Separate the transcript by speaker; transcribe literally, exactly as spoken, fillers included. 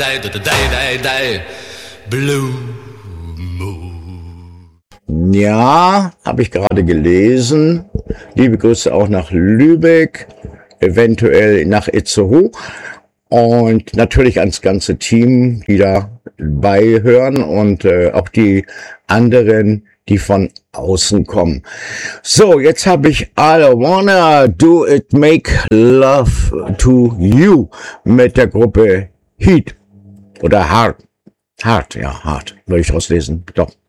Speaker 1: Blue.
Speaker 2: Ja, habe ich gerade gelesen. Liebe Grüße auch nach Lübeck, eventuell nach Itzehoe und natürlich ans ganze Team, die da beihören und äh, auch die anderen, die von außen kommen. So, jetzt habe ich I Wanna Do It Make Love to You mit der Gruppe Heat oder Hard. Hard, ja, hart, würde ich auslesen. Doch.